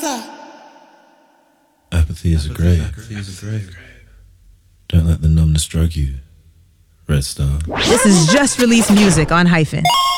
Apathy is a grave. Don't let the numbness drug you, Red Star. This is just released music on Hyphen.